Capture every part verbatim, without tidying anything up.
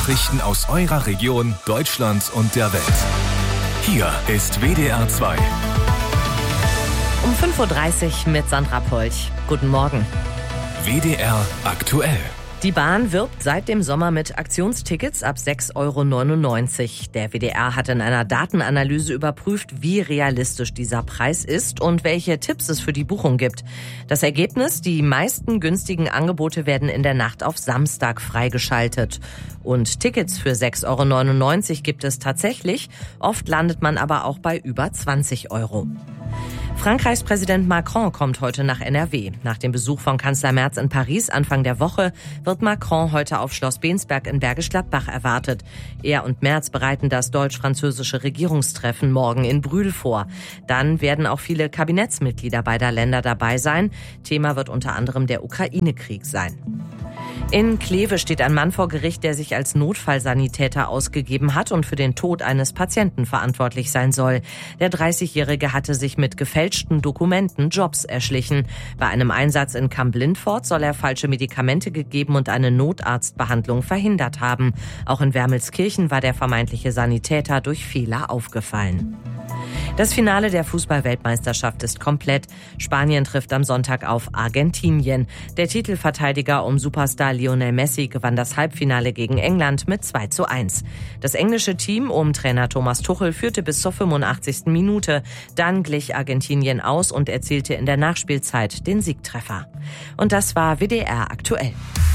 Nachrichten aus eurer Region, Deutschland und der Welt. Hier ist W D R zwei. Um fünf Uhr dreißig mit Sandra Polch. Guten Morgen. W D R aktuell. Die Bahn wirbt seit dem Sommer mit Aktionstickets ab sechs Euro neunundneunzig. Der W D R hat in einer Datenanalyse überprüft, wie realistisch dieser Preis ist und welche Tipps es für die Buchung gibt. Das Ergebnis: Die meisten günstigen Angebote werden in der Nacht auf Samstag freigeschaltet. Und Tickets für sechs Euro neunundneunzig gibt es tatsächlich. Oft landet man aber auch bei über zwanzig Euro. Frankreichs Präsident Macron kommt heute nach N R W. Nach dem Besuch von Kanzler Merz in Paris Anfang der Woche wird Macron heute auf Schloss Bensberg in Bergisch Gladbach erwartet. Er und Merz bereiten das deutsch-französische Regierungstreffen morgen in Brühl vor. Dann werden auch viele Kabinettsmitglieder beider Länder dabei sein. Thema wird unter anderem der Ukraine-Krieg sein. In Kleve steht ein Mann vor Gericht, der sich als Notfallsanitäter ausgegeben hat und für den Tod eines Patienten verantwortlich sein soll. Der dreißigjährige hatte sich mit gefälschten Dokumenten Jobs erschlichen. Bei einem Einsatz in Kamp-Lindfort soll er falsche Medikamente gegeben und eine Notarztbehandlung verhindert haben. Auch in Wermelskirchen war der vermeintliche Sanitäter durch Fehler aufgefallen. Das Finale der Fußball-Weltmeisterschaft ist komplett. Spanien trifft am Sonntag auf Argentinien. Der Titelverteidiger um Superstar Lionel Messi gewann das Halbfinale gegen England mit zwei zu eins. Das englische Team um Trainer Thomas Tuchel führte bis zur fünfundachtzigsten Minute. Dann glich Argentinien aus und erzielte in der Nachspielzeit den Siegtreffer. Und das war W D R aktuell.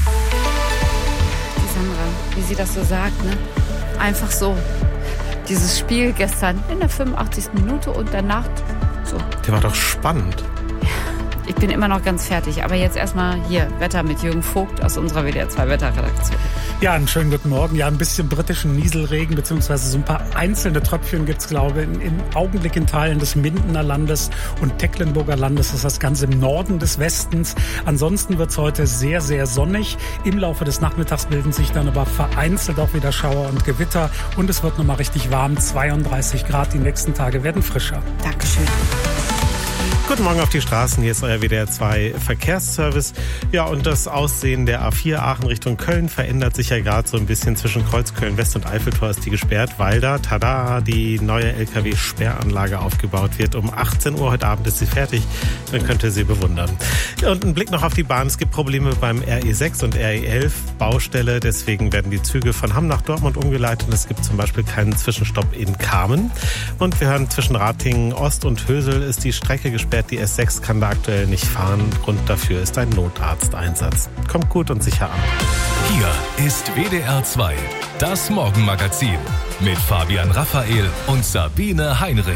Die Sandra, wie sie das so sagt, ne? Einfach so. Dieses Spiel gestern in der fünfundachtzigsten Minute und danach so. Der war doch spannend. Ich bin immer noch ganz fertig. Aber jetzt erstmal hier Wetter mit Jürgen Vogt aus unserer W D R zwei Wetterredaktion. Ja, einen schönen guten Morgen. Ja, ein bisschen britischen Nieselregen, beziehungsweise so ein paar einzelne Tröpfchen gibt es, glaube ich, im Augenblick in Teilen des Mindener Landes und Tecklenburger Landes. Das ist das Ganze im Norden des Westens. Ansonsten wird es heute sehr, sehr sonnig. Im Laufe des Nachmittags bilden sich dann aber vereinzelt auch wieder Schauer und Gewitter. Und es wird nochmal richtig warm. zweiunddreißig Grad. Die nächsten Tage werden frischer. Dankeschön. Guten Morgen auf die Straßen, hier ist euer W D R zwei Verkehrsservice. Ja, und das Aussehen der A vier Aachen Richtung Köln verändert sich ja gerade so ein bisschen. Zwischen Kreuzköln West und Eiffeltor ist die gesperrt, weil da, tada, die neue L K W-Sperranlage aufgebaut wird. Um achtzehn Uhr heute Abend ist sie fertig, dann könnt ihr sie bewundern. Und ein Blick noch auf die Bahn. Es gibt Probleme beim R E sechs und R E elf Baustelle, deswegen werden die Züge von Hamm nach Dortmund umgeleitet. Es gibt zum Beispiel keinen Zwischenstopp in Kamen. Und wir hören, zwischen Ratingen Ost und Hösel ist die Strecke gesperrt. Die S sechs kann da aktuell nicht fahren. Grund dafür ist ein Notarzteinsatz. Kommt gut und sicher an. Hier ist W D R zwei, das Morgenmagazin mit Fabian Raphael und Sabine Heinrich.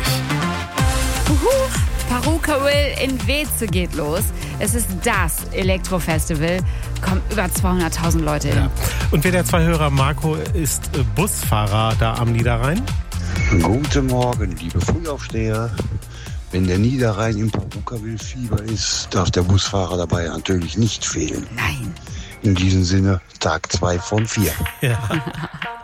Uhu, Paruka Will in Weze geht los. Es ist das Elektrofestival. Kommen über zweihunderttausend Leute hin. Ja. Und W D R zwei-Hörer Marco ist Busfahrer da am Niederrhein. Guten Morgen, liebe Frühaufsteher. Wenn der Niederrhein im Paruka-Will-Fieber ist, darf der Busfahrer dabei natürlich nicht fehlen. Nein. In diesem Sinne, Tag zwei von vier. Ja.